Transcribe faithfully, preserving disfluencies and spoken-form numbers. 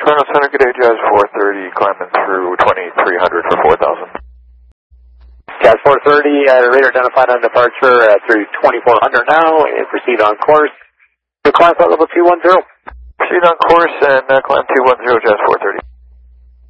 Colonel Center, good day, Jazz four thirty, climbing through twenty-three hundred for four thousand. Jazz four thirty, uh, radar identified on departure uh, through twenty-four hundred now, and proceed on course. To climb flight level two one zero. Proceed on course and uh, climb two one zero, Jazz four thirty.